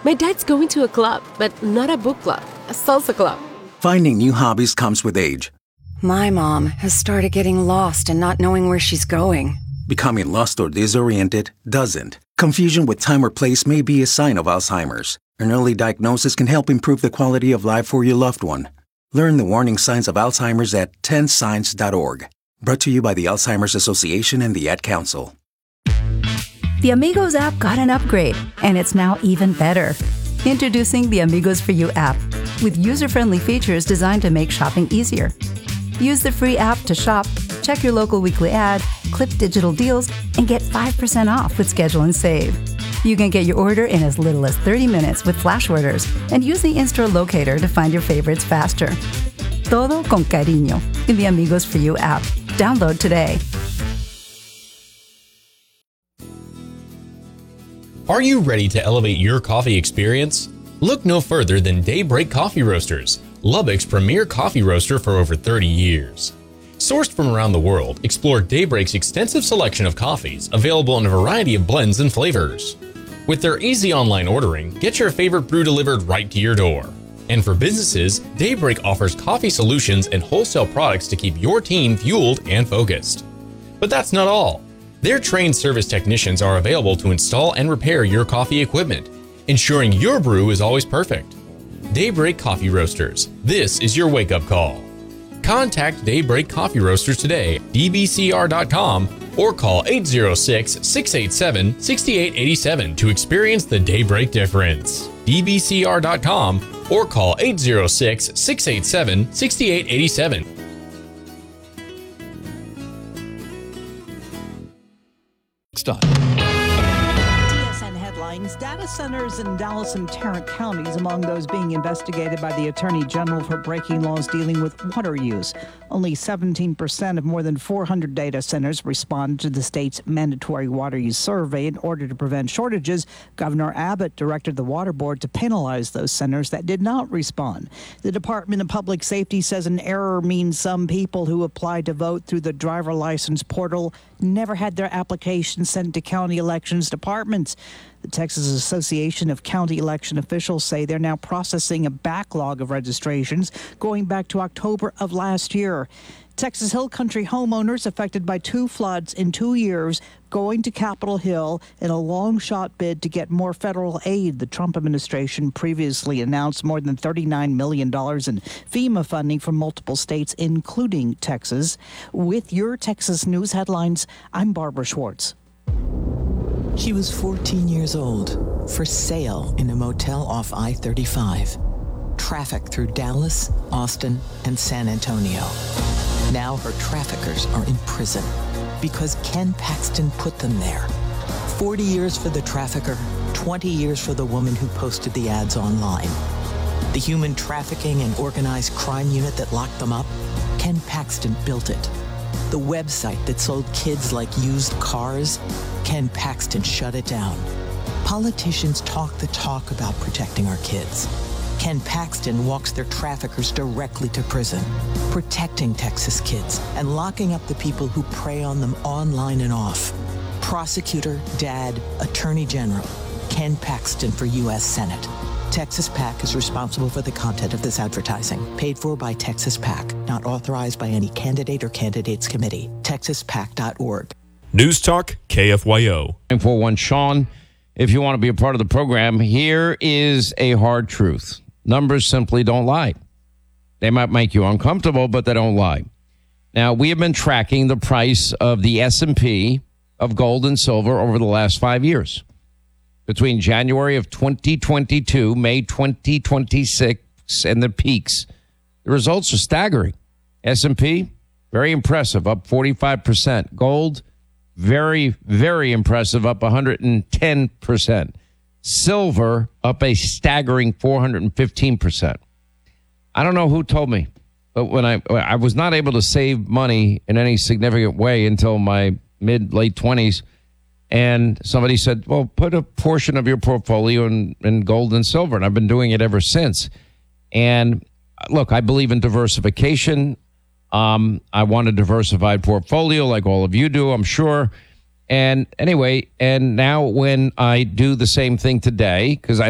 My dad's going to a club, but not a book club, a salsa club. Finding new hobbies comes with age. My mom has started getting lost and not knowing where she's going. Becoming lost or disoriented doesn't. Confusion with time or place may be a sign of Alzheimer's. An early diagnosis can help improve the quality of life for your loved one. Learn the warning signs of Alzheimer's at 10signs.org. Brought to you by the Alzheimer's Association and the Ad Council. The Amigos app got an upgrade, and it's now even better. Introducing the Amigos for You app, with user-friendly features designed to make shopping easier. Use the free app to shop, check your local weekly ad, clip digital deals, and get 5% off with Schedule and Save. You can get your order in as little as 30 minutes with flash orders, and use the in-store locator to find your favorites faster. Todo con cariño in the Amigos for You app. Download today. Are you ready to elevate your coffee experience? Look no further than Daybreak Coffee Roasters, Lubbock's premier coffee roaster for over 30 years. Sourced from around the world, explore Daybreak's extensive selection of coffees available in a variety of blends and flavors. With their easy online ordering, get your favorite brew delivered right to your door. And for businesses, Daybreak offers coffee solutions and wholesale products to keep your team fueled and focused. But that's not all. Their trained service technicians are available to install and repair your coffee equipment, ensuring your brew is always perfect. Daybreak Coffee Roasters, this is your wake-up call. Contact Daybreak Coffee Roasters today at dbcr.com or call 806-687-6887 to experience the Daybreak difference. dbcr.com or call 806-687-6887. TSN headlines: data centers in Dallas and Tarrant counties among those being investigated by the Attorney General for breaking laws dealing with water use. Only 17% of more than 400 data centers responded to the state's mandatory water use survey. In order to prevent shortages, Governor Abbott directed the Water Board to penalize those centers that did not respond. The Department of Public Safety says an error means some people who applied to vote through the driver license portal never had their applications sent to county elections departments. The Texas Association of County Election Officials say they're now processing a backlog of registrations going back to October of last year. Texas Hill Country homeowners affected by 2 floods in 2 years going to Capitol Hill in a long-shot bid to get more federal aid. The Trump administration previously announced more than $39 million in FEMA funding from multiple states, including Texas. With your Texas news headlines, I'm Barbara Schwartz. She was 14 years old, for sale in a motel off I-35. Traffic through Dallas, Austin, and San Antonio. Now her traffickers are in prison because Ken Paxton put them there. 40 years for the trafficker, 20 years for the woman who posted the ads online. The human trafficking and organized crime unit that locked them up, Ken Paxton built it. The website that sold kids like used cars, Ken Paxton shut it down. Politicians talk the talk about protecting our kids. Ken Paxton walks their traffickers directly to prison, protecting Texas kids and locking up the people who prey on them online and off. Prosecutor, dad, attorney general, Ken Paxton for U.S. Senate. Texas PAC is responsible for the content of this advertising. Paid for by Texas PAC. Not authorized by any candidate or candidates committee. TexasPAC.org. News Talk KFYO. 941 Sean. If you want to be a part of the program, here is a hard truth. Numbers simply don't lie. They might make you uncomfortable, but they don't lie. Now, we have been tracking the price of the S&P of gold and silver over the last 5 years. Between January of 2022, May 2026, and the peaks, the results are staggering. S&P, very impressive, up 45%. Gold, very, very impressive, up 110%. Silver, up a staggering 415%. I don't know who told me, but when I was not able to save money in any significant way until my late 20s, and somebody said, well, put a portion of your portfolio in gold and silver, and I've been doing it ever since. And look, I believe in diversification. I want a diversified portfolio like all of you do, I'm sure. And anyway, and now when I do the same thing today, because I